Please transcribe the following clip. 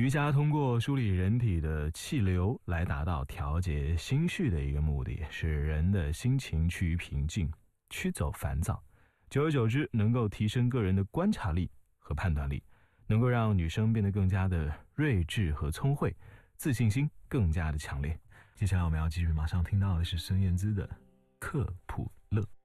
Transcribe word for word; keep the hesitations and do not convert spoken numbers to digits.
瑜伽通过梳理人体的气流来达到调节心绪的一个目的，使人的心情趋于平静，驱走烦躁。久而久之，能够提升个人的观察力和判断力，能够让女生变得更加的睿智和聪慧，自信心更加的强烈。接下来我们要继续马上听到的是孙燕姿的《克普勒》。